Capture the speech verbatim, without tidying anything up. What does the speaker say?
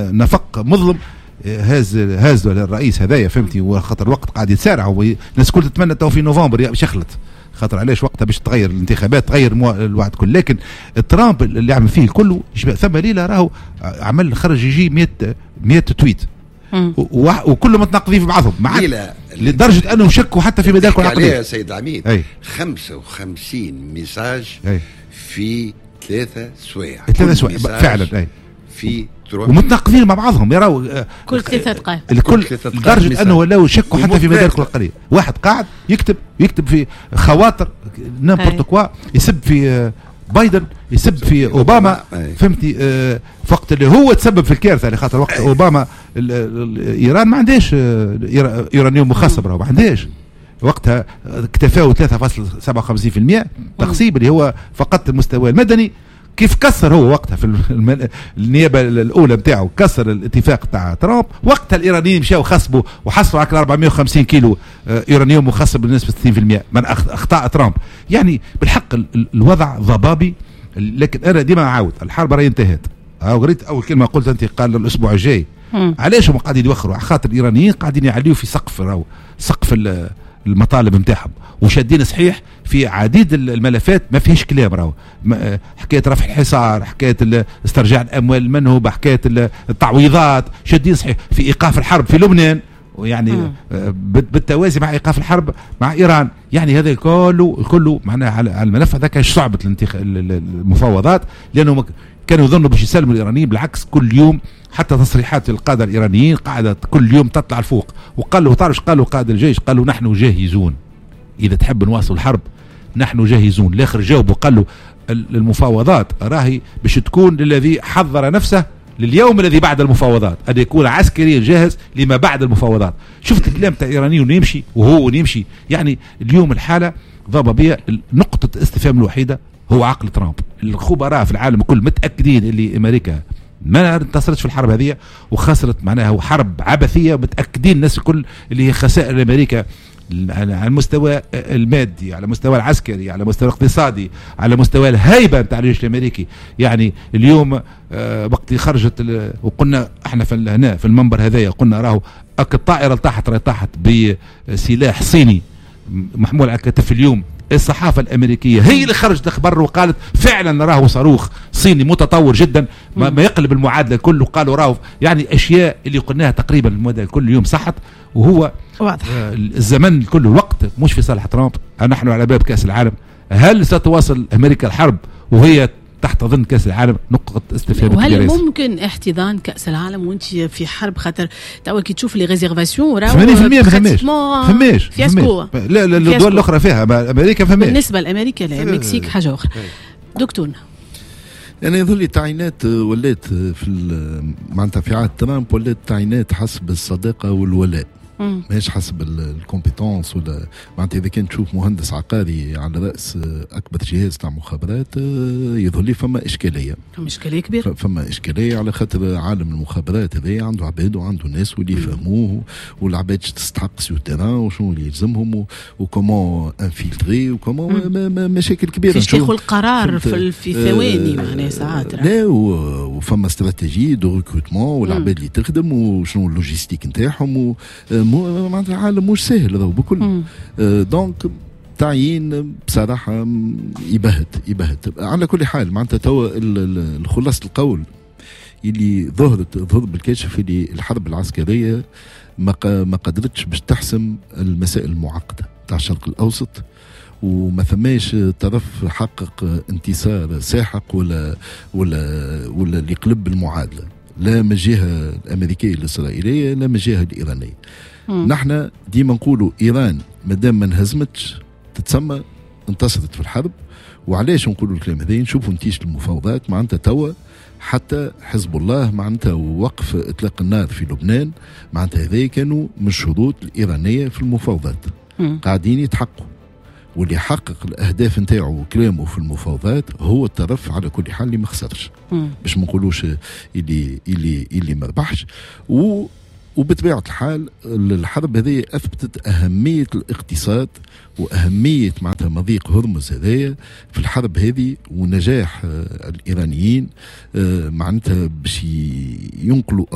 نفق مظلم هاز هاز الرئيس هذايا فهمتي، وخاطر الوقت قاعد يتسارع والناس كل تتمنى تو في نوفمبر شخلت خاطر علاش وقتها باش تغير الانتخابات تغير الوعد كله. لكن ترامب اللي عمل فيه كله ثم ليله راهو عمل خرج يجي مئة تويت وكلهم متناقضين في بعضهم مع لدرجه انهم شكوا حتى في مداركم العقليه يا سيد عميد. خمسة وخمسين ميساج أي. في ثلاثة سوايع ثلاثة سوايع فعلا أي. في ومتناقضين مع بعضهم يراو كل ثلاثة دقائق الكل لدرجه انه لو شكوا حتى في مداركم العقليه. واحد قاعد يكتب يكتب في خواطر نيمبورت كوا، يسب في بايدن، يسب في اوباما فهمتي. آه وقت اللي هو تسبب في الكارثه اللي خاطر وقت أي. اوباما ايران ما عندهاش يورانيوم مخصب، راهو ما عندهاش وقتها اكتفاوا ثلاثة فاصلة سبعة وخمسين بالمئة تخصيب اللي هو فقط المستوى المدني. كيف كسر هو وقتها في النيابه الاولى نتاعو كسر الاتفاق تاع ترامب، وقتها الايرانيين مشاو خصبوا وحصلوا على أربعمئة وخمسين كيلو يورانيوم مخصب بنسبه ستين بالمئة من اخطاء ترامب. يعني بالحق الوضع ضبابي. لكن انا ديما اعاود الحرب راهي انتهت. قريت اول كلمه قلت انت قال الاسبوع الجاي. علاش هم قاعدين يوخروا؟ خاطر الايرانيين قاعدين يعليوا في سقف راهو سقف المطالب نتاعهم وشادين صحيح في عديد الملفات ما فيهش كلام. راهو حكايه رفع الحصار، حكايه استرجاع الاموال المنهوبه، حكايه التعويضات، شادين صحيح في ايقاف الحرب في لبنان، ويعني بالتوازي مع ايقاف الحرب مع ايران. يعني هذا كله كله معناها على الملف هذاك صعبه الانتخ... المفاوضات، لانه كانوا يظنوا باش يسلموا الايرانيين. بالعكس كل يوم حتى تصريحات القاده الايرانيين قاعده كل يوم تطلع الفوق. وقالوا تعرف قالوا قاده الجيش؟ قالوا نحن جاهزون اذا تحب نواصل الحرب، نحن جاهزون. الاخر جاوبوا قالوا المفاوضات راهي باش تكون للذي حضر نفسه لليوم الذي بعد المفاوضات، ان يكون عسكريا جاهز لما بعد المفاوضات. شفت الكلام تاع الايرانيين يمشي وهو يمشي. يعني اليوم الحاله ضبابيه. نقطه الاستفهام الوحيده هو عقل ترامب. الخبراء في العالم الكل متاكدين اللي امريكا ما انتصرتش في الحرب هذه وخسرت معناها حرب عبثيه. متاكدين الناس الكل اللي هي خسائر امريكا على المستوى المادي، على المستوى العسكري، على المستوى الاقتصادي، على مستوى الهيبه نتاع الجيش الامريكي. يعني اليوم آه وقت خرجت وقلنا احنا في هنا في المنبر هذايا قلنا راهو اك الطائره طاحت طاحت بسلاح صيني محمول على كتف. اليوم الصحافه الامريكيه هي اللي خرجت اخبار وقالت فعلا راهو صاروخ صيني متطور جدا ما, ما يقلب المعادله كله. قالوا راهو يعني اشياء اللي قلناها تقريبا المدى كل يوم صحت. وهو واضح آه الزمن كله الوقت مش في صالح ترامب. نحن على باب كاس العالم. هل ستواصل امريكا الحرب وهي تحت ظن كاس العالم؟ نقطة استفهام. وهل ممكن احتضان كأس العالم وانت في حرب؟ خاطر توا كي تشوف لي ريزيرفاسيون راهو ثمانين بالمئة ما فماش فماش فياسكو. لا لا الدول الأخرى فيها، أمريكا فماش. بالنسبة لأمريكا لا، المكسيك حاجة أخرى. دكتور أنا يظل لي تعيينات ولات في معناتها في عهد ترامب ولات تعيينات حسب الصداقة والولاء، ماهيش حسب الكومبيتونس ولا معناتها. اذا كان تشوف مهندس عقاري على راس اكبر جهاز تاع مخابرات يظهر لي فما اشكاليه فما اشكاليه كبيره فما اشكاليه على خاطر عالم المخابرات هذا عنده عباد وعنده ناس واللي يفهموه والعباد تستحق سيو تيران وشنو اللي يلزمهم وكومون انفلتري وكومون مشاكل كبيره كيفاش تاخذ القرار في, في ثواني معناها ساعات. لا وفما استراتيجي دو ريكروتمون والعباد اللي تخدم وشنو اللوجيستيك نتاعهم. معناتها عالم مش سهل هذا بكل. آه دونك تعيين بصراحه يبهت يبهت على كل حال. معناتها توا خلاصه القول اللي ظهرت ظهر بالكشف اللي الحرب العسكريه ما ما قدرتش باش تحسم المسائل المعقده تاع الشرق الاوسط، وما ثماش طرف حقق انتصار ساحق ولا ولا ولا اللي يقلب المعادله، لا من الجهه الامريكيه الاسرائيليه لا من الجهه الايرانيه. نحن ديما نقولوا ايران مادام ما انهزمتش تتسمى انتصرت في الحرب. وعلاش نقولوا الكلام هذا؟ نشوفوا نتيجه المفاوضات معناتها توا حتى حزب الله معناتها وقف اطلاق النار في لبنان معناتها هذا كانوا من الشروط الايرانيه في المفاوضات قاعدين يتحققوا. واللي يحقق الاهداف نتاعو وكلامه في المفاوضات هو الطرف على كل حال اللي ما خسرش، باش ما نقولوش اللي اللي اللي ما ربحش. و وبطبيعة الحال الحرب هذه أثبتت أهمية الاقتصاد وأهمية معناتها مضيق هرمز هذايا في الحرب هذه، ونجاح الإيرانيين معناتها باش ينقلوا